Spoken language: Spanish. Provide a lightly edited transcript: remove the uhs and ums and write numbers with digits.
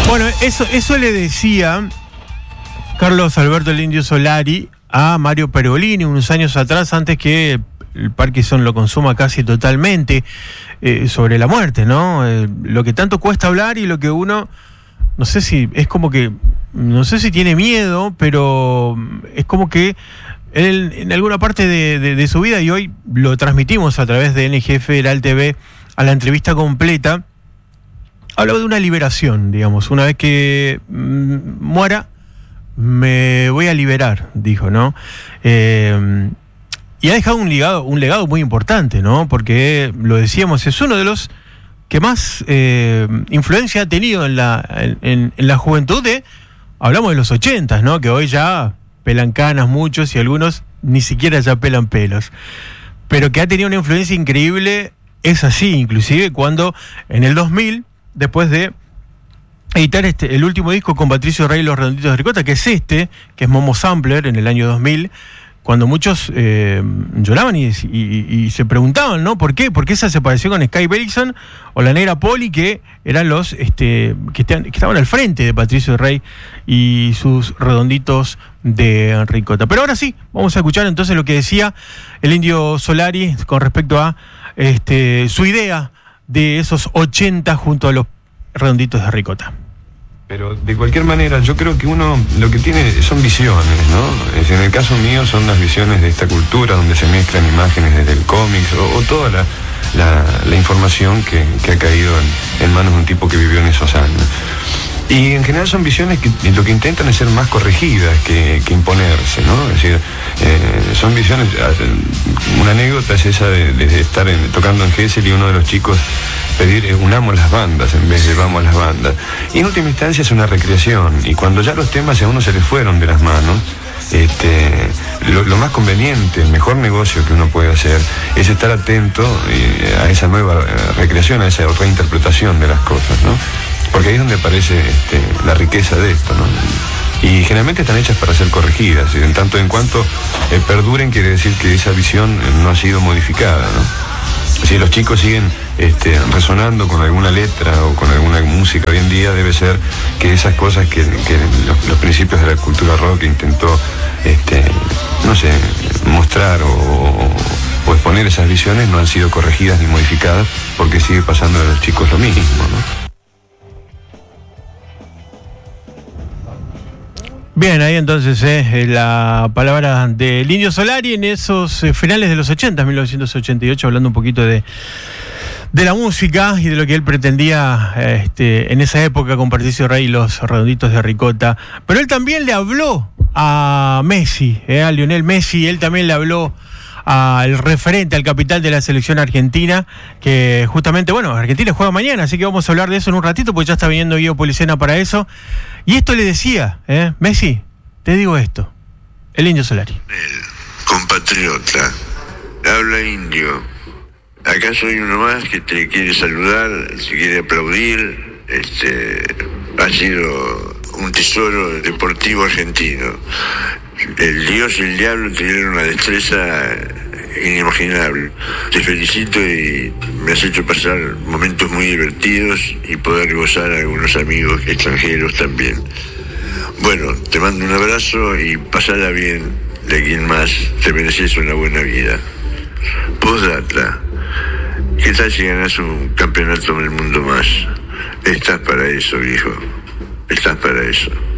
Bueno, eso le decía Carlos Alberto el Indio Solari a Mario Pergolini unos años atrás, antes que el Parkinson lo consuma casi totalmente, sobre la muerte, ¿no? Lo que tanto cuesta hablar y lo que uno, no sé si es como que, no sé si tiene miedo, pero es como que él en alguna parte de su vida, y hoy lo transmitimos a través de NG Federal TV a la entrevista completa, hablaba de una liberación, digamos, una vez que muera, me voy a liberar, dijo, ¿no? Y ha dejado un legado muy importante, ¿no? Porque, lo decíamos, es uno de los que más influencia ha tenido en la juventud hablamos de los 80, ¿no? Que hoy ya pelan canas muchos y algunos ni siquiera ya pelan pelos. Pero que ha tenido una influencia increíble, es así, inclusive cuando en el 2000, después de editar el último disco con Patricio Rey y los Redonditos de Ricota, que es Momo Sampler, en el año 2000, cuando muchos lloraban y se preguntaban, ¿no? ¿Por qué? ¿Por qué esa separación con Sky Bellison o la Negra Poli, que eran los que estaban al frente de Patricio Rey y sus Redonditos de Ricota? Pero ahora sí, vamos a escuchar entonces lo que decía el Indio Solari con respecto a su idea de esos 80 junto a los Redonditos de Ricota. Pero de cualquier manera, yo creo que uno lo que tiene son visiones, ¿no? En el caso mío son las visiones de esta cultura donde se mezclan imágenes desde el cómics o toda la información que ha caído en manos de un tipo que vivió en esos años. Y en general son visiones que lo que intentan es ser más corregidas que imponerse, ¿no? Es decir, son visiones. Una anécdota es esa de estar tocando en Gesell y uno de los chicos pedir unamos las bandas en vez de vamos a las bandas. Y en última instancia es una recreación. Y cuando ya los temas a uno se les fueron de las manos, lo más conveniente, el mejor negocio que uno puede hacer es estar atento a esa nueva recreación, a esa reinterpretación de las cosas, ¿no? Porque ahí es donde aparece la riqueza de esto, ¿no? Y generalmente están hechas para ser corregidas, y en tanto en cuanto perduren, quiere decir que esa visión no ha sido modificada, ¿no? Si los chicos siguen resonando con alguna letra o con alguna música hoy en día, debe ser que esas cosas que los principios de la cultura rock intentó, no sé, mostrar o exponer esas visiones no han sido corregidas ni modificadas, porque sigue pasando a los chicos lo mismo, ¿no? Bien, ahí entonces la palabra del Indio Solari en esos finales de los 80, 1988, hablando un poquito de la música y de lo que él pretendía en esa época con Patricio Rey y los Redonditos de Ricota. Pero él también le habló a Messi, a Lionel Messi. Él también le habló al referente, al capitán de la selección argentina, que justamente, Argentina juega mañana, así que vamos a hablar de eso en un ratito, porque ya está viniendo Guido Policena para eso. Y esto le decía, Messi, te digo esto, el Indio Solari. Compatriota, habla Indio. Acá soy uno más que te quiere saludar, te quiere aplaudir. Ha sido un tesoro deportivo argentino. El Dios y el diablo tuvieron una destreza inimaginable. Te felicito y me has hecho pasar momentos muy divertidos y poder gozar a algunos amigos extranjeros también. Bueno, te mando un abrazo y pasala bien. De quien más te mereces una buena vida. Postdata, ¿qué tal si ganas un campeonato del mundo más? Estás para eso, viejo. Estás para eso.